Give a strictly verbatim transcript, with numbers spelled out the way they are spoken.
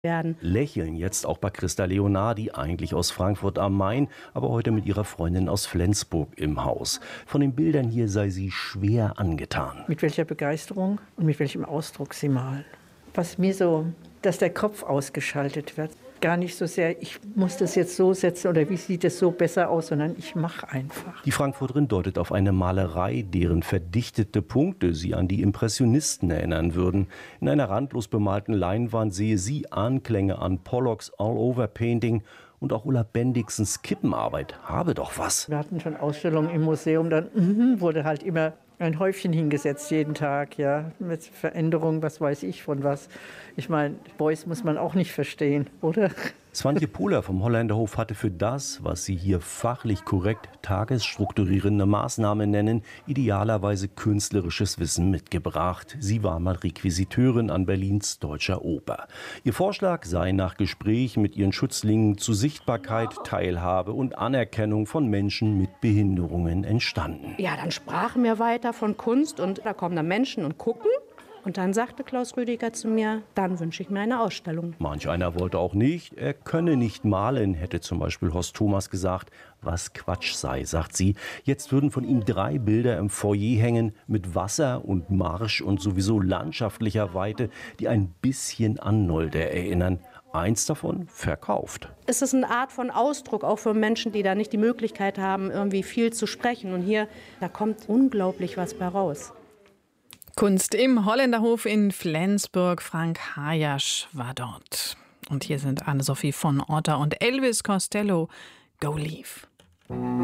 werden. Lächeln jetzt auch bei Christa Leonardi, eigentlich aus Frankfurt am Main, aber heute mit ihrer Freundin aus Flensburg im Haus. Von den Bildern hier sei sie schwer angetan. Mit welcher Begeisterung und mit welchem Ausdruck sie malen. Was mir so, dass der Kopf ausgeschaltet wird. Gar nicht so sehr, ich muss das jetzt so setzen oder wie sieht es so besser aus, sondern ich mache einfach. Die Frankfurterin deutet auf eine Malerei, deren verdichtete Punkte sie an die Impressionisten erinnern würden. In einer randlos bemalten Leinwand sehe sie Anklänge an Pollocks All-Over-Painting und auch Ulla Bendixens Kippenarbeit habe doch was. Wir hatten schon Ausstellungen im Museum, dann mm, wurde halt immer ein Häufchen hingesetzt jeden Tag, ja, mit Veränderungen, was weiß ich von was. Ich meine, Beuys muss man auch nicht verstehen, oder? Swantje Pohler vom Holländerhof hatte für das, was sie hier fachlich korrekt tagesstrukturierende Maßnahmen nennen, idealerweise künstlerisches Wissen mitgebracht. Sie war mal Requisiteurin an Berlins Deutscher Oper. Ihr Vorschlag sei nach Gespräch mit ihren Schützlingen zu Sichtbarkeit, Teilhabe und Anerkennung von Menschen mit Behinderungen entstanden. Ja, dann sprachen wir weiter von Kunst und da kommen dann Menschen und gucken. Und dann sagte Klaus Rüdiger zu mir, dann wünsche ich mir eine Ausstellung. Manch einer wollte auch nicht, er könne nicht malen, hätte zum Beispiel Horst Thomas gesagt, was Quatsch sei, sagt sie. Jetzt würden von ihm drei Bilder im Foyer hängen mit Wasser und Marsch und sowieso landschaftlicher Weite, die ein bisschen an Nolde erinnern. Eins davon verkauft. Es ist eine Art von Ausdruck, auch für Menschen, die da nicht die Möglichkeit haben, irgendwie viel zu sprechen. Und hier, da kommt unglaublich was bei raus. Kunst im Holländerhof in Flensburg. Frank Hayasch war dort. Und hier sind Anne-Sophie von Otter und Elvis Costello. Go Leave.